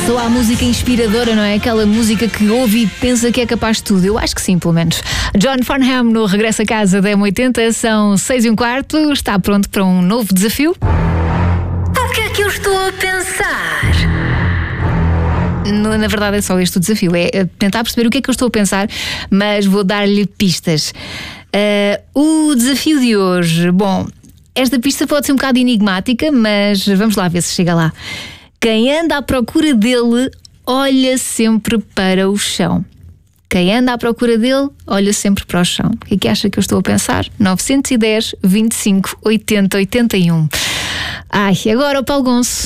Só há música inspiradora, não é? Aquela música que ouve e pensa que é capaz de tudo. Eu acho que sim, pelo menos. John Farnham no Regresso a Casa da M80, são 6:15. Está pronto para um novo desafio? O que é que eu estou a pensar? Na verdade é só este o desafio. É tentar perceber o que é que eu estou a pensar, mas vou dar-lhe pistas. O desafio de hoje... Bom, esta pista pode ser um bocado enigmática, mas vamos lá ver se chega lá. Quem anda à procura dele, olha sempre para o chão. Quem anda à procura dele, olha sempre para o chão. O que é que acha que eu estou a pensar? 910 25 80 81. Ai, agora o Paulo Gonço.